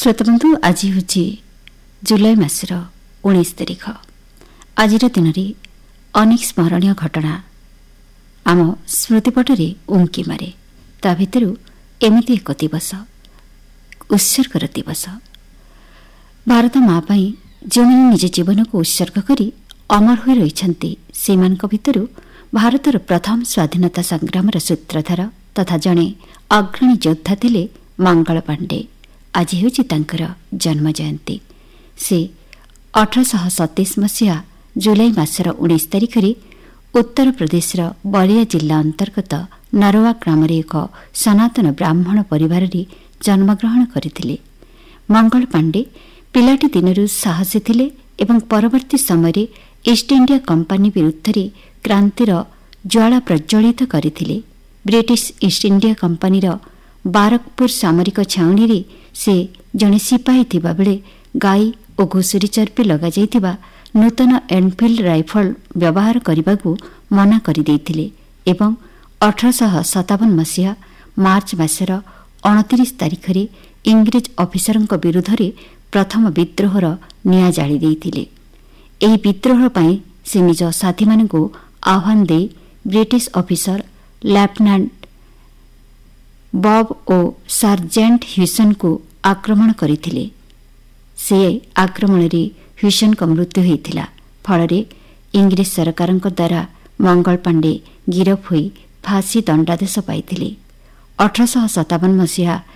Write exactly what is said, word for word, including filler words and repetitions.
श्रोतबंधु आज हूँ जुलाई मासर उन्नीस तारिख। आज दिन में अनेक स्मरणीय घटना आम स्मृतिपटरे उंकी मारे। ता भितर एमती एक दिवस उत्सर्गर दिवस। भारत माँ पाई जो निज जीवन को उत्सर्ग करी अमर हो रही से भितर भारतर प्रथम स्वाधीनता संग्राम सूत्रधार तथा जड़े अग्रणी योद्धा थिले मंगल पांडे। आज हूँ जन्म जयंती। से अठरश सतैश मसीहा जुलाई मासर उन्नीस तारिख में उत्तर प्रदेश बलिया जिला अंतर्गत नरवा ग्राम एक सनातन ब्राह्मण परिवार जन्मग्रहण करथिले। मंगल पांडे पिलाटी दिनरू साहसी थिले एवं परवर्ती समय ईस्ट इंडिया कंपानी विरुद्ध रे क्रांतिर ज्वाला प्रज्वलित करथिले। ब्रिटिश ईस्ट इंडिया कंपानीर बारकपुर सामरिक छाउनी रे से जड़े सिपाही थिबा बेले गाई और घुषुरी चर्पी लगा जाइथिबा नूतन एनफिल्ड राइफल व्यवहार करने को मना करिदेइथिले एवं अठरश सतावन मसीहा मार्च मासर अणतीस तारिख रे इंग्रेज ऑफिसर विरुद्ध रे प्रथम विद्रोहर निया जाली देइथिले। एही विद्रोह पई से निज साथी मान को आह्वान दे ब्रिटिश ऑफिसर लेफ्टिनेंट बॉब और सार्जेंट ह्यूसन को आक्रमण करथिले। से आक्रमण रे ह्यूसन को मृत्यु होइथिला। फल इंग्रेज सरकार द्वारा मंगल पांडे गिरफ होई फांसी दंडादेश पाइथिले। अठरश सतावन मसीहा